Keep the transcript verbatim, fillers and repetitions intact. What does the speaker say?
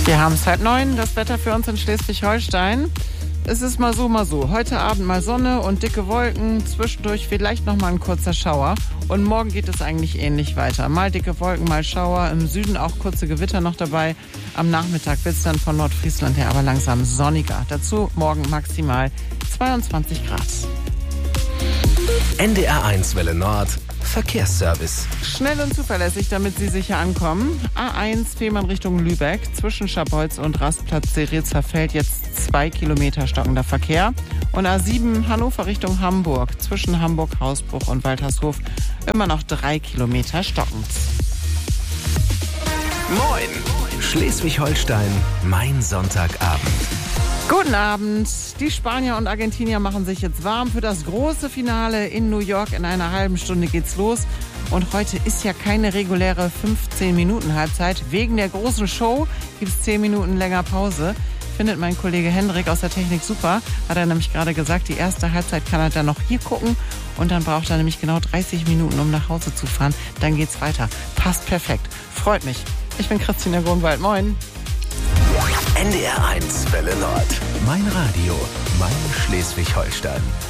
Wir haben es halb neun, das Wetter für uns in Schleswig-Holstein. Es ist mal so, mal so. Heute Abend mal Sonne und dicke Wolken, zwischendurch vielleicht noch mal ein kurzer Schauer. Und morgen geht es eigentlich ähnlich weiter. Mal dicke Wolken, mal Schauer. Im Süden auch kurze Gewitter noch dabei. Am Nachmittag wird es dann von Nordfriesland her aber langsam sonniger. Dazu morgen maximal zweiundzwanzig Grad. N D R eins Welle Nord Verkehrsservice. Schnell und zuverlässig, damit Sie sicher ankommen. A eins Fehmarn Richtung Lübeck. Zwischen Scharbeutz und Rastplatz Seritz verfällt jetzt zwei Kilometer stockender Verkehr. Und A sieben Hannover Richtung Hamburg. Zwischen Hamburg, Hausbruch und Waltershof immer noch drei Kilometer stockend. Moin! Schleswig-Holstein, mein Sonntagabend. Guten Abend. Die Spanier und Argentinier machen sich jetzt warm für das große Finale in New York. In einer halben Stunde geht's los. Und heute ist ja keine reguläre fünfzehn Minuten Halbzeit. Wegen der großen Show gibt's zehn Minuten länger Pause. Findet mein Kollege Hendrik aus der Technik super. Hat er nämlich gerade gesagt, die erste Halbzeit kann er dann noch hier gucken. Und dann braucht er nämlich genau dreißig Minuten, um nach Hause zu fahren. Dann geht's weiter. Passt perfekt. Freut mich. Ich bin Christina Grunwald. Moin. N D R eins Welle Nord. Mein Radio, mein Schleswig-Holstein.